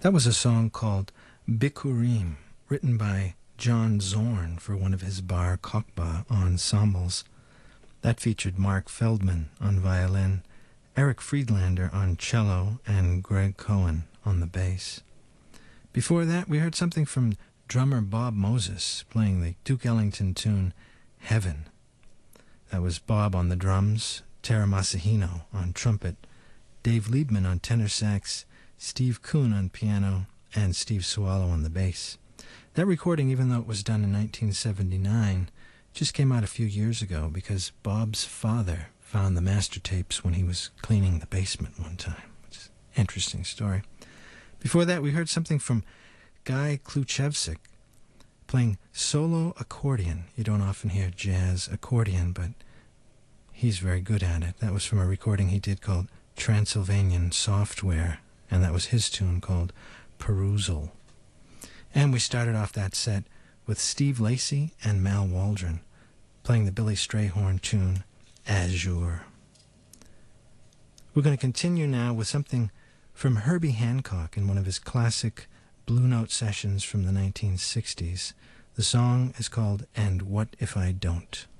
That was a song called Bikurim, written by John Zorn for one of his Bar Kokhba ensembles. That featured Mark Feldman on violin, Eric Friedlander on cello, and Greg Cohen on the bass. Before that, we heard something from drummer Bob Moses playing the Duke Ellington tune Heaven. That was Bob on the drums, Tara Masahino on trumpet, Dave Liebman on tenor sax, Steve Kuhn on piano, and Steve Swallow on the bass. That recording, even though it was done in 1979, just came out a few years ago because Bob's father found the master tapes when he was cleaning the basement one time. It's an interesting story. Before that, we heard something from Guy Kluchevsik playing solo accordion. You don't often hear jazz accordion, but he's very good at it. That was from a recording he did called Transylvanian Software, and that was his tune called Perusal. And we started off that set with Steve Lacy and Mal Waldron playing the Billy Strayhorn tune Azure. We're going to continue now with something from Herbie Hancock in one of his classic Blue Note sessions from the 1960s. The song is called And What If I Don't?